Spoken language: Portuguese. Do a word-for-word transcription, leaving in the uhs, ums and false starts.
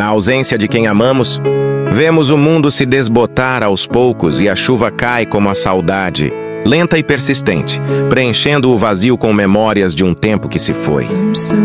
ausência de quem amamos, vemos o mundo se desbotar aos poucos e a chuva cai como a saudade, lenta e persistente, preenchendo o vazio com memórias de um tempo que se foi.